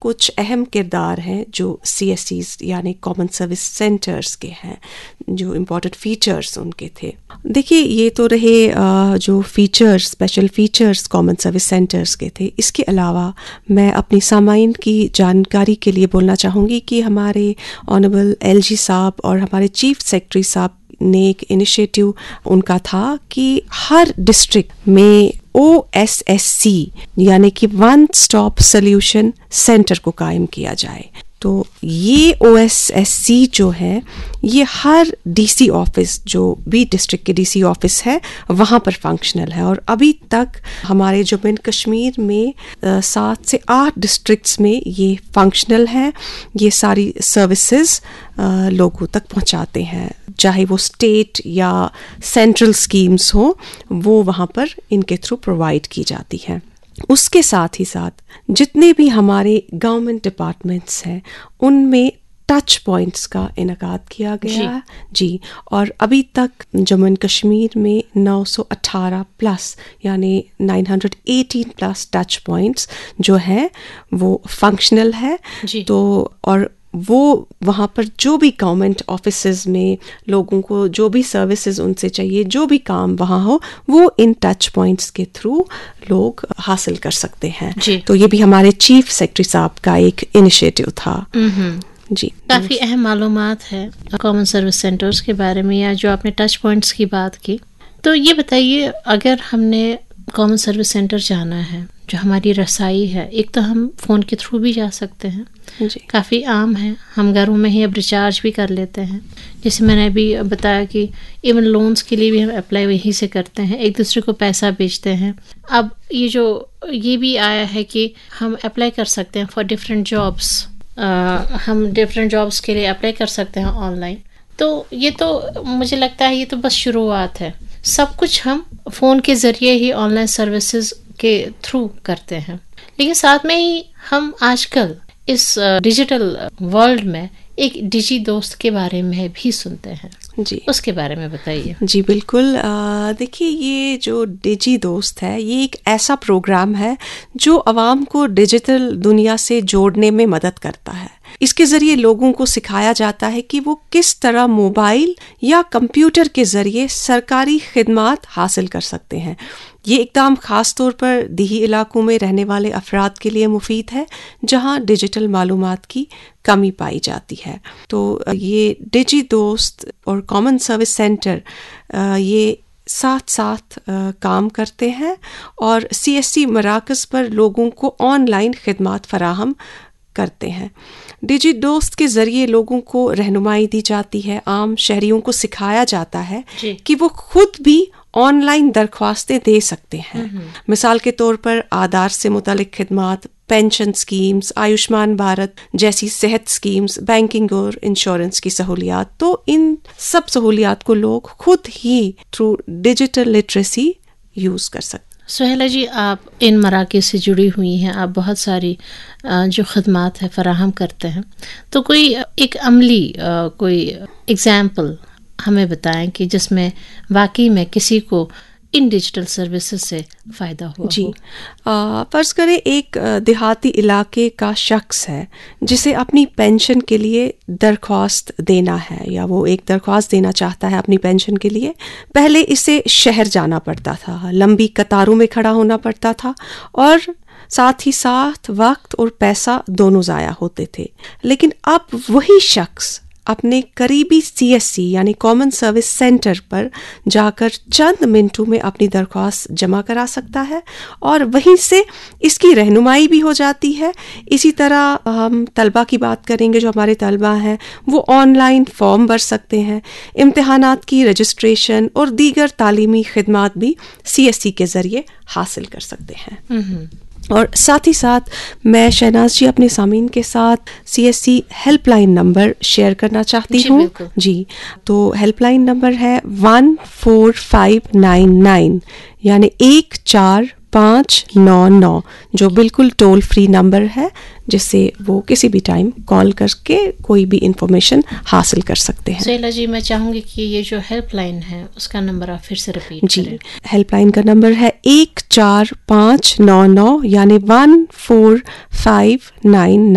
کچھ اہم کردار ہیں جو CSCs یعنی کامن سروس سینٹرز کے ہیں، جو امپورٹنٹ فیچرز ان کے تھے. دیکھیے یہ تو رہے جو features, special features common service centres کے تھے. اس کے علاوہ میں اپنی سامعین کی جانکاری کے لیے بولنا چاہوں گی کہ ہمارے آنریبل LG صاحب اور ہمارے چیف سیکرٹری صاحب نے ایک انیشیٹو ان کا تھا کہ ہر ڈسٹرکٹ میں OSSC یعنی کہ ون اسٹاپ سلیوشن سینٹر کو قائم کیا جائے. تو یہ OSSC جو ہے یہ ہر DC آفس، جو بھی ڈسٹرکٹ کے DC آفس ہے وہاں پر فنکشنل ہے، اور ابھی تک ہمارے جموں اینڈ کشمیر میں 7 سے 8 ڈسٹرکٹس میں یہ فنکشنل ہے. یہ ساری سروسز لوگوں تک پہنچاتے ہیں، چاہے وہ اسٹیٹ یا سینٹرل اسکیمز ہوں، وہ وہاں پر ان کے تھرو پرووائڈ کی جاتی ہیں. اس کے ساتھ ہی ساتھ جتنے بھی ہمارے گورنمنٹ ڈپارٹمنٹس ہیں ان میں ٹچ پوائنٹس کا انعقاد کیا گیا ہے. جی، اور ابھی تک جموں اینڈ کشمیر میں 918 پلس یعنی 918 پلس ٹچ پوائنٹس جو ہیں وہ فنکشنل ہے. تو اور وہ وہاں پر جو بھی گورنمنٹ آفیسز میں لوگوں کو جو بھی سروسز ان سے چاہیے، جو بھی کام وہاں ہو، وہ ان ٹچ پوائنٹس کے تھرو لوگ حاصل کر سکتے ہیں. تو یہ بھی ہمارے چیف سیکرٹری صاحب کا ایک انیشیٹو تھا. جی، کافی اہم معلومات ہے کامن سروس سینٹرز کے بارے میں، یا جو آپ نے ٹچ پوائنٹس کی بات کی. تو یہ بتائیے، اگر ہم نے کامن سروس سینٹر جانا ہے، جو ہماری رسائی ہے، ایک تو ہم فون کے تھرو بھی جا سکتے ہیں، کافی عام ہے، ہم گھروں میں ہی اب ریچارج بھی کر لیتے ہیں. جیسے میں نے ابھی بتایا کہ ایون لونز کے لیے بھی ہم اپلائی وہیں سے کرتے ہیں، ایک دوسرے کو پیسہ بھیجتے ہیں. اب یہ بھی آیا ہے کہ ہم اپلائی کر سکتے ہیں فار ڈفرینٹ جابس، ہم ڈفرینٹ جابس کے لیے اپلائی کر سکتے ہیں آن لائن. تو یہ تو مجھے لگتا ہے یہ تو بس شروعات ہے. سب کچھ ہم فون کے ذریعے ہی آن لائن سروسز کے تھرو کرتے ہیں، لیکن ساتھ میں ہی ہم آج کل اس ڈیجیٹل ورلڈ میں ایک ڈیجی دوست کے بارے میں بھی سنتے ہیں. جی، اس کے بارے میں بتائیے. جی بالکل. دیکھیے یہ جو ڈیجی دوست ہے یہ ایک ایسا پروگرام ہے جو عوام کو ڈیجیٹل دنیا سے جوڑنے میں مدد کرتا ہے. اس کے ذریعے لوگوں کو سکھایا جاتا ہے کہ وہ کس طرح موبائل یا کمپیوٹر کے ذریعے سرکاری خدمات حاصل کر سکتے ہیں. یہ اقدام خاص طور پر دیہی علاقوں میں رہنے والے افراد کے لیے مفید ہے جہاں ڈیجیٹل معلومات کی کمی پائی جاتی ہے. تو یہ ڈیجی دوست اور کامن سروس سینٹر یہ ساتھ ساتھ کام کرتے ہیں اور CSC مراکز پر لوگوں کو آن لائن خدمات فراہم کرتے ہیں. ڈیجی دوست کے ذریعے لوگوں کو رہنمائی دی جاتی ہے، عام شہریوں کو سکھایا جاتا ہے کہ وہ خود بھی آن لائن درخواستیں دے سکتے ہیں. مثال کے طور پر آدھار سے متعلق خدمات، پینشن سکیمز، آیوشمان بھارت جیسی صحت سکیمز، بینکنگ اور انشورنس کی سہولیات. تو ان سب سہولیات کو لوگ خود ہی تھرو ڈیجیٹل لٹریسی یوز کر سکتے. سہیلا جی، آپ ان مراکز سے جڑی ہوئی ہیں، آپ بہت ساری جو خدمات ہیں فراہم کرتے ہیں. تو کوئی ایک عملی کوئی اگزامپل ہمیں بتائیں کہ جس میں واقعی میں کسی کو ان ڈیجیٹل سروسز سے فائدہ ہوا. جی، فرض کریں ایک دیہاتی علاقے کا شخص ہے جسے اپنی پینشن کے لیے درخواست دینا ہے، یا وہ ایک درخواست دینا چاہتا ہے اپنی پینشن کے لیے. پہلے اسے شہر جانا پڑتا تھا، لمبی قطاروں میں کھڑا ہونا پڑتا تھا، اور ساتھ ہی ساتھ وقت اور پیسہ دونوں ضائع ہوتے تھے. لیکن اب وہی شخص اپنے قریبی CSC یعنی کامن سروس سینٹر پر جا کر چند منٹوں میں اپنی درخواست جمع کرا سکتا ہے، اور وہیں سے اس کی رہنمائی بھی ہو جاتی ہے. اسی طرح ہم طلبہ کی بات کریں گے. جو ہمارے طلبہ ہیں وہ آن لائن فارم بھر سکتے ہیں، امتحانات کی رجسٹریشن اور دیگر تعلیمی خدمات بھی CSC کے ذریعے حاصل کر سکتے ہیں. اور ساتھ ہی ساتھ میں شہناز جی اپنے سامعین کے ساتھ CSC help line number share کرنا چاہتی ہوں. جی، تو ہیلپ لائن نمبر ہے 14599 یعنی 14599، جو بالکل ٹول فری نمبر ہے جس سے وہ کسی بھی ٹائم کال کر کے کوئی بھی انفارمیشن حاصل کر سکتے ہیں. سہیلا جی، میں چاہوں گی کہ یہ جو ہیلپ لائن ہے اس کا نمبر آپ پھر سے ریپیٹ کریں. جی، ہیلپ لائن کا نمبر ہے 14599 یعنی 14599.